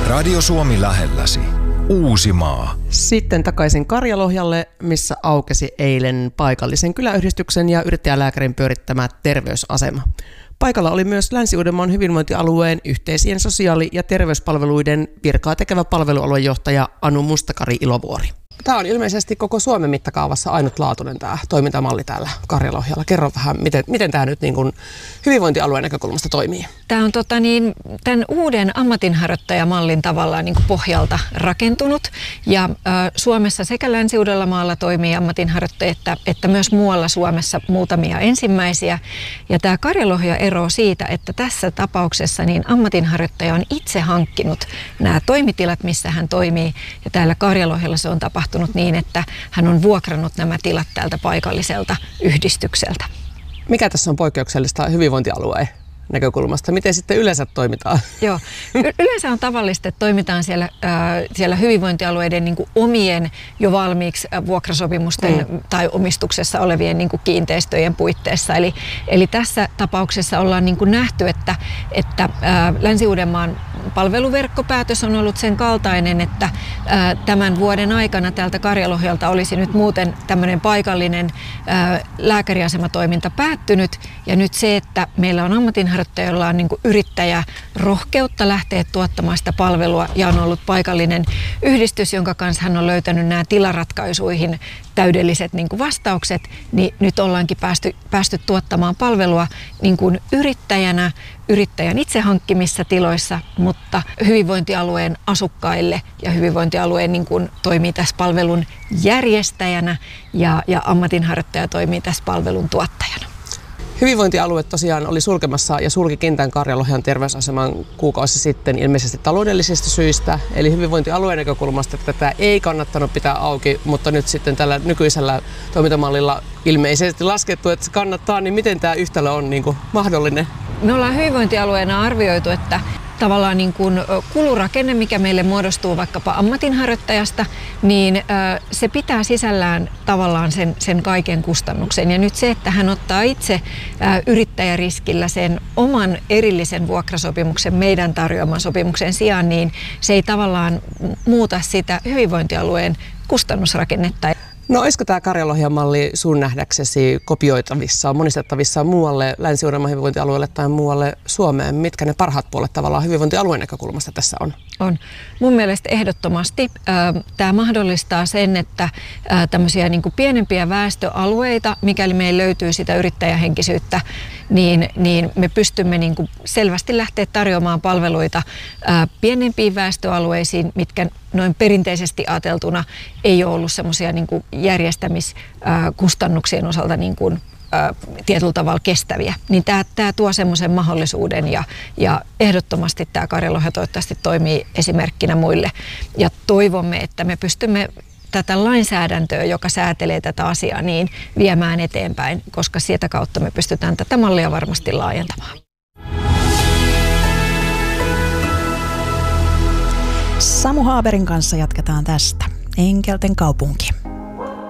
Radio Suomi lähelläsi. Uusimaa. Sitten takaisin Karjalohjalle, missä aukesi eilen paikallisen kyläyhdistyksen ja yrittäjälääkärin pyörittämä terveysasema. Paikalla oli myös Länsi-Uudenmaan hyvinvointialueen yhteisien sosiaali- ja terveyspalveluiden virkaa tekevä palvelualuejohtaja Anu Mustakari Ilovuori. Tämä on ilmeisesti koko Suomen mittakaavassa ainutlaatuinen tämä toimintamalli täällä Karjalohjalla. Kerro vähän, miten tämä nyt niin kuin hyvinvointialueen näkökulmasta toimii? Tämä on tämän uuden ammatinharjoittajamallin tavallaan niin kuin pohjalta rakentunut. Ja Suomessa sekä Länsi-Uudellamaalla toimii ammatinharjoittajia että myös muualla Suomessa muutamia ensimmäisiä. Ja tämä Karjalohja eroaa siitä, että tässä tapauksessa niin ammatinharjoittaja on itse hankkinut nämä toimitilat, missä hän toimii. Ja täällä Karjalohjalla se on tapahtunut niin, että hän on vuokrannut nämä tilat täältä paikalliselta yhdistykseltä. Mikä tässä on poikkeuksellista hyvinvointialueen näkökulmasta? Miten sitten yleensä toimitaan? Joo, yleensä on tavallista, että toimitaan siellä hyvinvointialueiden niin kuin omien jo valmiiksi vuokrasopimusten tai omistuksessa olevien niin kuin kiinteistöjen puitteissa. Eli tässä tapauksessa ollaan niin kuin nähty, että Länsi-Uudenmaan palveluverkkopäätös on ollut sen kaltainen, että tämän vuoden aikana täältä Karjalohjalta olisi nyt muuten tämmöinen paikallinen lääkäriasematoiminta päättynyt. Ja nyt se, että meillä on ammatinharjoittajia, joilla on niin kuin yrittäjärohkeutta lähteä tuottamaan sitä palvelua ja on ollut paikallinen yhdistys, jonka kanssa hän on löytänyt nämä tilaratkaisuihin täydelliset niin kuin vastaukset, niin nyt ollaankin päästy tuottamaan palvelua niin kuin yrittäjän itse hankkimissa tiloissa, mutta hyvinvointialueen asukkaille ja hyvinvointialueen niin kuin toimii tässä palvelun järjestäjänä ja ammatinharjoittaja toimii tässä palvelun tuottajana. Hyvinvointialue tosiaan oli sulkemassa ja sulkikin tämän Karjalohjan terveysaseman kuukausi sitten ilmeisesti taloudellisista syistä. Eli hyvinvointialueen näkökulmasta tätä ei kannattanut pitää auki, mutta nyt sitten tällä nykyisellä toimintamallilla ilmeisesti laskettu, että se kannattaa, niin miten tämä yhtälö on niin kuin mahdollinen? Me ollaan hyvinvointialueena arvioitu, että tavallaan niin kuin kulurakenne, mikä meille muodostuu vaikkapa ammatinharjoittajasta, niin se pitää sisällään tavallaan sen kaiken kustannuksen. Ja nyt se, että hän ottaa itse yrittäjäriskillä sen oman erillisen vuokrasopimuksen meidän tarjoaman sopimuksen sijaan, niin se ei tavallaan muuta sitä hyvinvointialueen kustannusrakennetta. No olisiko tämä Karjalohjan malli sun nähdäksesi kopioitavissa, monistettavissa muualle Länsi-Uudenmaan hyvinvointialueelle tai muualle Suomeen? Mitkä ne parhaat puolet tavallaan hyvinvointialueen näkökulmasta tässä on? On. Mun mielestä ehdottomasti tämä mahdollistaa sen, että tämmöisiä niin kuin pienempiä väestöalueita, mikäli meillä löytyy sitä yrittäjähenkisyyttä, niin me pystymme niin kuin selvästi lähteä tarjoamaan palveluita pienempiin väestöalueisiin, mitkä noin perinteisesti ajateltuna ei ole ollut semmoisia niin kuin järjestämiskustannuksien osalta niin kuin tietyllä tavalla kestäviä, niin tämä tuo semmoisen mahdollisuuden ja ehdottomasti tämä Karjalohja toivottavasti toimii esimerkkinä muille. Ja toivomme, että me pystymme tätä lainsäädäntöä, joka säätelee tätä asiaa, niin viemään eteenpäin, koska sieltä kautta me pystytään tätä mallia varmasti laajentamaan. Samu Haaberin kanssa jatketaan tästä. Enkelten kaupunki.